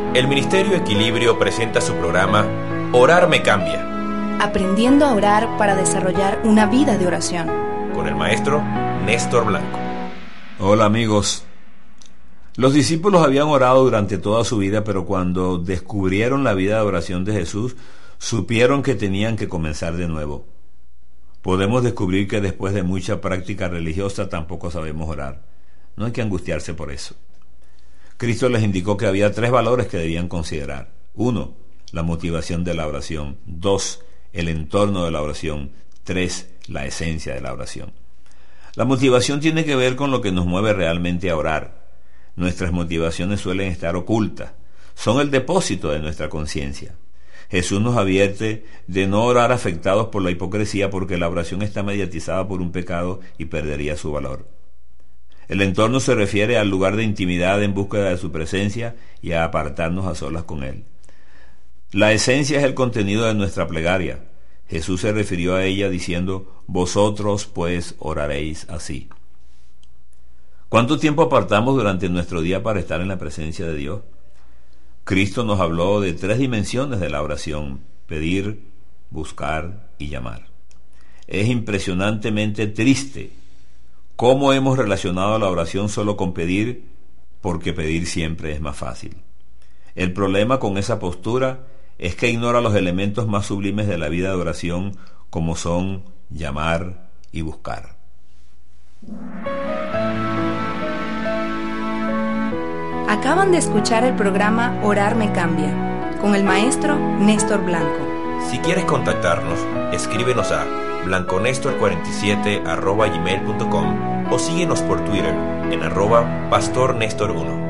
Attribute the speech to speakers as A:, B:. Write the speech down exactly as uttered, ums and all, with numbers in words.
A: El Ministerio Equilibrio presenta su programa Orar me cambia,
B: aprendiendo a orar para desarrollar una vida de oración,
A: con el maestro Néstor Blanco.
C: Hola amigos. Los discípulos habían orado durante toda su vida, pero cuando descubrieron la vida de oración de Jesús, supieron que tenían que comenzar de nuevo. Podemos descubrir que después de mucha práctica religiosa tampoco sabemos orar. No hay que angustiarse por eso. Cristo les indicó que había tres valores que debían considerar. Uno, la motivación de la oración. Dos, el entorno de la oración. Tres, la esencia de la oración. La motivación tiene que ver con lo que nos mueve realmente a orar. Nuestras motivaciones suelen estar ocultas. Son el depósito de nuestra conciencia. Jesús nos advierte de no orar afectados por la hipocresía, porque la oración está mediatizada por un pecado y perdería su valor. El entorno se refiere al lugar de intimidad en búsqueda de su presencia y a apartarnos a solas con Él. La esencia es el contenido de nuestra plegaria. Jesús se refirió a ella diciendo: vosotros pues oraréis así. ¿Cuánto tiempo apartamos durante nuestro día para estar en la presencia de Dios? Cristo nos habló de tres dimensiones de la oración: pedir, buscar y llamar. Es impresionantemente triste cómo hemos relacionado la oración solo con pedir, porque pedir siempre es más fácil. El problema con esa postura es que ignora los elementos más sublimes de la vida de oración, como son llamar y buscar.
B: Acaban de escuchar el programa Orar me cambia, con el maestro Néstor Blanco.
A: Si quieres contactarnos, escríbenos a blanconestor cuarenta y siete arroba gmail punto com o síguenos por Twitter en arroba pastor Néstor uno.